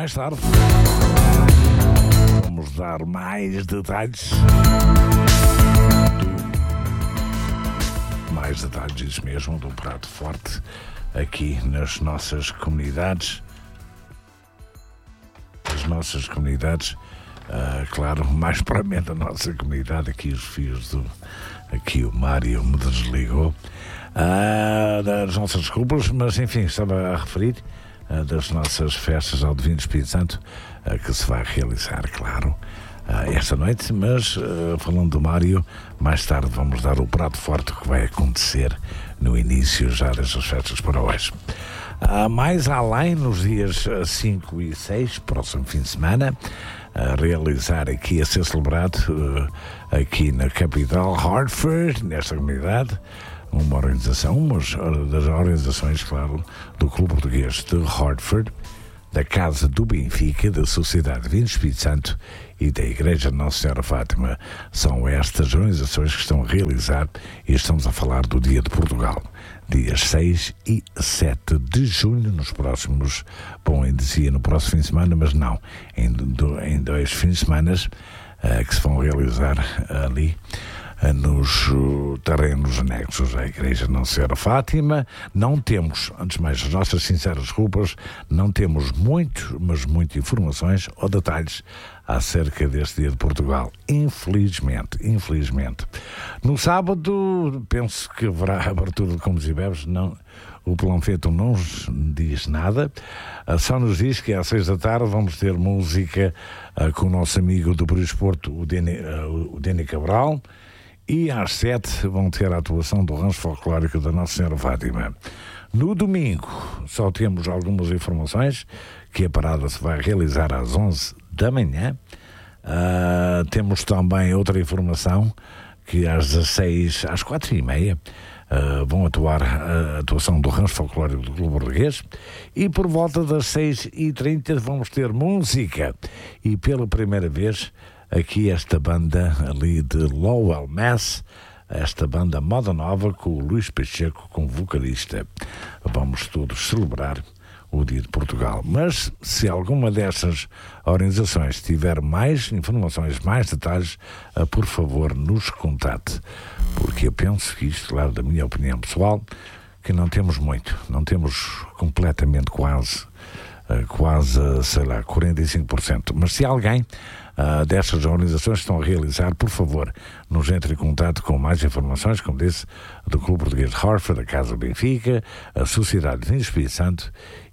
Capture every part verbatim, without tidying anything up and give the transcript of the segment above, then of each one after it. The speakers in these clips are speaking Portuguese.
mais tarde vamos dar mais detalhes. Do, mais detalhes, isso mesmo, do prato forte aqui nas nossas comunidades. As nossas comunidades, uh, claro, mais propriamente a nossa comunidade, aqui os filhos do. Aqui o Mário me desligou. Uh, das nossas desculpas, mas enfim, estava a referir uh, das nossas festas ao Divino Espírito Santo, uh, que se vai realizar, claro, uh, esta noite, mas uh, falando do Mário, mais tarde vamos dar o prato forte que vai acontecer no início já dessas festas para hoje. Uh, mais além, nos dias cinco e seis, próximo fim de semana, a realizar aqui, a ser celebrado uh, aqui na capital, Hartford, nesta comunidade, uma organização, uma das organizações, claro, do Clube Português de Hartford, da Casa do Benfica, da Sociedade Divino Espírito Santo e da Igreja Nossa Senhora Fátima. São estas organizações que estão a realizar, e estamos a falar do Dia de Portugal, dias seis e sete de junho, nos próximos, bom, eu dizia no próximo fim de semana, mas não, em, do, em dois fins de semana uh, que se vão realizar ali uh, nos uh, terrenos anexos à Igreja Nossa Senhora Fátima. Não temos, antes de mais, as nossas sinceras desculpas, não temos muito, mas muitas informações ou detalhes acerca deste Dia de Portugal, infelizmente, infelizmente. No sábado, penso que haverá abertura de comes e bebes, não, o Plão Feito não nos diz nada, só nos diz que às seis da tarde vamos ter música uh, com o nosso amigo do Brisporto, o Dene, uh, o Dene Cabral, e às sete vão ter a atuação do rancho folclórico da Nossa Senhora Fátima. No domingo, só temos algumas informações, que a parada se vai realizar às onze da manhã. Uh, temos também outra informação, que às dezasseis, às quatro e meia, uh, vão atuar a atuação do rancho folclórico do Clube Português, e por volta das seis e trinta vamos ter música, e pela primeira vez aqui esta banda ali de Lowell, Mass, esta banda Moda Nova, com o Luís Pacheco como vocalista. Vamos todos celebrar o Dia de Portugal. Mas se alguma dessas organizações tiver mais informações, mais detalhes, por favor, nos contate. Porque eu penso que isto, claro, da minha opinião pessoal, que não temos muito, não temos completamente quase, quase, sei lá, quarenta e cinco por cento. Mas se alguém Uh, destas organizações que estão a realizar, por favor, nos entre em contato com mais informações, como disse, do Clube Português de Hartford, da Casa Benfica, a Sociedade Divino Espírito Santo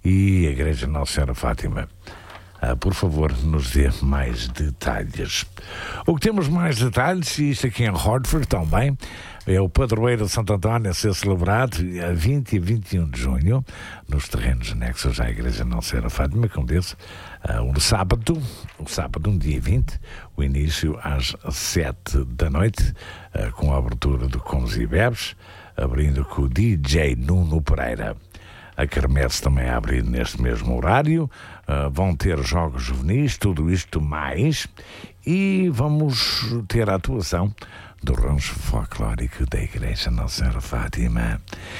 e a Igreja Nossa Senhora Fátima. Uh, por favor, nos dê mais detalhes. O que temos mais detalhes, e isto aqui em Hartford também, é o Padroeiro de Santo António a ser celebrado a vinte e vinte e um de junho, nos terrenos anexos à Igreja Nossa Senhora Fátima, como disse, uh, um sábado, um sábado, um dia vinte, o início às sete da noite, uh, com a abertura do Comes e Bebes, abrindo com o D J Nuno Pereira. A Kermesse também a abrir neste mesmo horário, uh, vão ter jogos juvenis, tudo isto mais, e vamos ter a atuação do rancho folclórico da Igreja Nossa Senhora Fátima.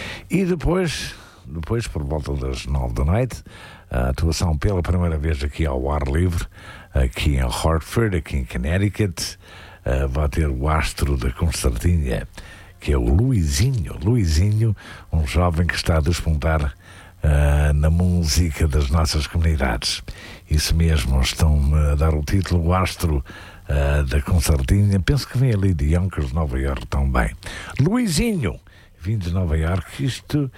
E depois, depois por volta das nove da noite, a atuação pela primeira vez aqui ao ar livre, aqui em Hartford, aqui em Connecticut, uh, vai ter o astro da concertinha, que é o Luizinho. Luizinho, um jovem que está a despontar uh, na música das nossas comunidades. Isso mesmo, estão a dar o título, o astro uh, da concertinha. Penso que vem ali de Yonkers, de Nova Iorque também. Luizinho, vindo de Nova Iorque, isto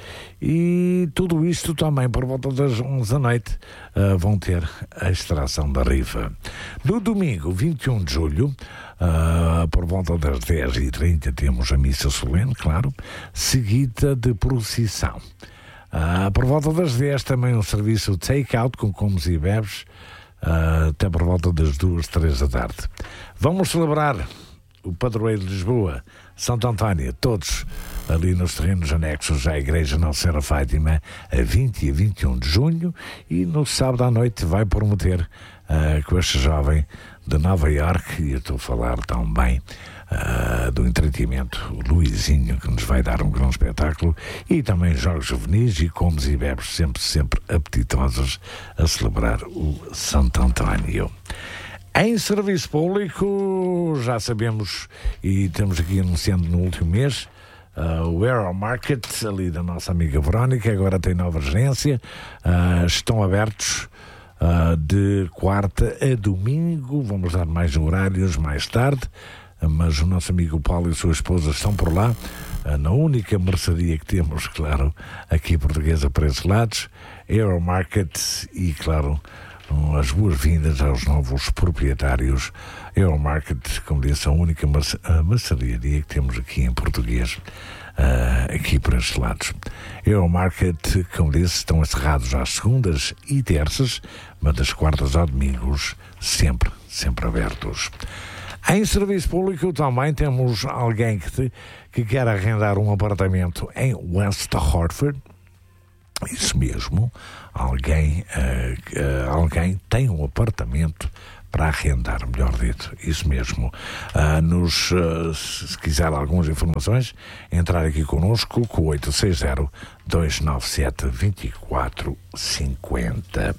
e tudo isto também por volta das onze da noite uh, vão ter a extração da rifa. No domingo, vinte e um de julho, Uh, por volta das dez e trinta temos a missa solene, claro, seguida de procissão. Uh, por volta das dez também um serviço take-out com comes e bebes, uh, até por volta das duas, três da tarde. Vamos celebrar o Padroeiro de Lisboa, Santo António, todos ali nos terrenos anexos à Igreja Nossa Senhora Fátima, a vinte e vinte e um de junho, e no sábado à noite vai prometer uh, com este jovem de Nova Iorque, e eu estou a falar também uh, do entretenimento, o Luizinho, que nos vai dar um grande espetáculo, e também jogos juvenis e comes e bebes sempre, sempre apetitosos a celebrar o Santo António. Em serviço público, já sabemos, e estamos aqui anunciando no último mês, Uh, o Aero Market, ali da nossa amiga Verónica, agora tem nova gerência, uh, estão abertos uh, de quarta a domingo, vamos dar mais horários mais tarde, uh, mas o nosso amigo Paulo e a sua esposa estão por lá, uh, na única mercearia que temos, claro, aqui portuguesa para esses lados, Aero Market, e claro, um, as boas-vindas aos novos proprietários. Aero Market, como disse, a única merce- a mercearia que temos aqui em português, uh, aqui para estes lados. Aero Market, como disse, estão encerrados às segundas e terças, mas das quartas aos domingos, sempre, sempre abertos. Em serviço público também temos alguém que, te, que quer arrendar um apartamento em West Hartford. Isso mesmo, alguém, uh, uh, alguém tem um apartamento para arrendar, melhor dito, isso mesmo. Uh, nos, uh, se quiser algumas informações, entrar aqui connosco com oito seis zero, dois nove sete, dois quatro cinco zero.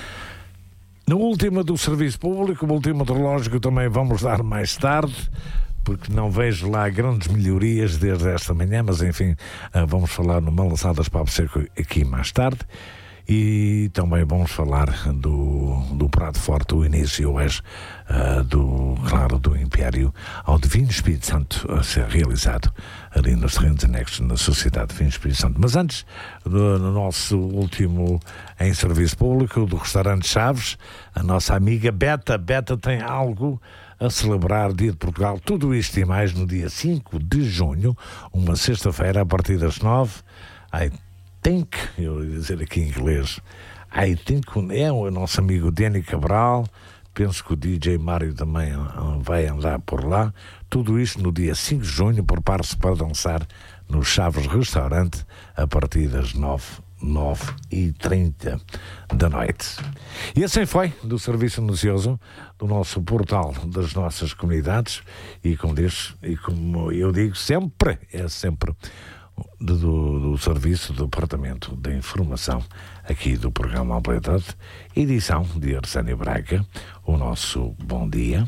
No último do serviço público, o último meteorológico também vamos dar mais tarde, porque não vejo lá grandes melhorias desde esta manhã, mas enfim, uh, vamos falar no Malançadas Papo Seco aqui mais tarde. E também vamos falar do, do Prato Forte, o início hoje, uh, do, claro, do Império ao Divino Espírito Santo a ser realizado ali nos terrenos anexos na Sociedade Divino Espírito Santo. Mas antes, do, no nosso último em serviço público, do Restaurante Chaves, a nossa amiga Beta. Beta tem algo a celebrar, Dia de Portugal, tudo isto e mais no dia cinco de junho, uma sexta-feira, a partir das nove. Ai, think, eu ia dizer aqui em inglês, I think é o nosso amigo Danny Cabral, penso que o D J Mário também vai andar por lá, tudo isto no dia cinco de junho, prepare-se para dançar no Chaves Restaurante a partir das nove, nove e trinta da noite. E assim foi do Serviço Noticioso, do nosso portal das nossas comunidades, e como diz, e como eu digo sempre, é sempre Do, do, do Serviço do Departamento de Informação aqui do programa Amplitude, edição de Arsénio Braga. O nosso bom dia.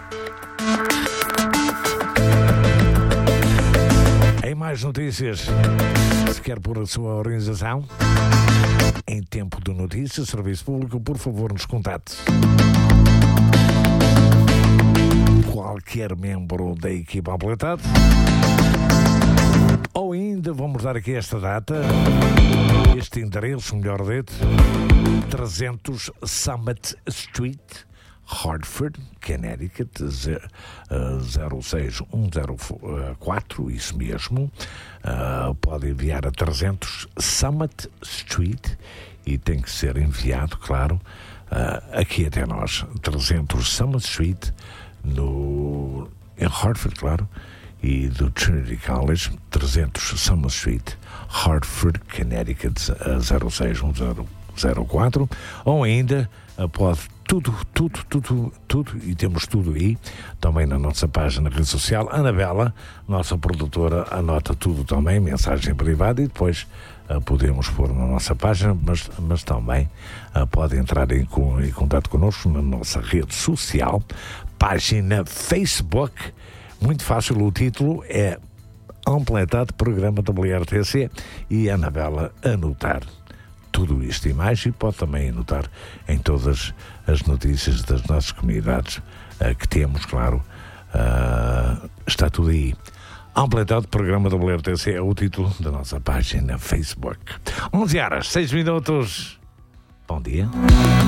Em mais notícias, se quer pôr a sua organização em tempo de notícias, serviço público, por favor, nos contate. Qualquer membro da equipa Amplitude. Ou ainda, vamos dar aqui esta data, este endereço, melhor dito, trezentos Summit Street, Hartford, Connecticut, zero seis um zero quatro, isso mesmo. Uh, pode enviar a trezentos Summit Street e tem que ser enviado, claro, uh, aqui até nós, trezentos Summit Street, no, em Hartford, claro, e do Trinity College, trezentos Summer Street, Hartford, Connecticut, zero seis um zero zero quatro, ou ainda pode tudo, tudo, tudo, tudo, e temos tudo aí, também na nossa página na rede social. Anabela, nossa produtora, anota tudo também, mensagem privada, e depois uh, podemos pôr na nossa página, mas, mas também uh, pode entrar em, em contato connosco na nossa rede social, página Facebook. Muito fácil, o título é Amplitude, programa da W R T C, e a Anabela anotar tudo isto e mais, e pode também anotar em todas as notícias das nossas comunidades uh, que temos, claro, uh, está tudo aí. Amplitude, programa da W R T C, é o título da nossa página Facebook. onze horas, seis minutos. Bom dia.